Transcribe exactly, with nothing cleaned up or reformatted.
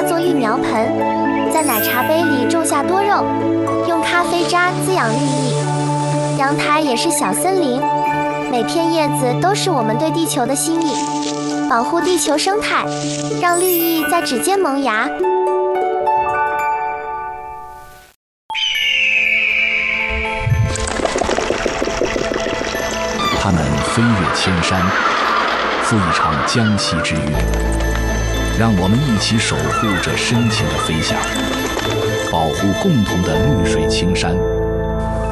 作育苗盆，在奶茶杯里种下多肉，用咖啡渣滋养绿意。阳台也是小森林，每片叶子都是我们对地球的心意。保护地球生态，让绿意在指尖萌芽。 它们飞越千山，赴一场江西之约。让我们一起守护这深情的飞翔，保护共同的绿水青山。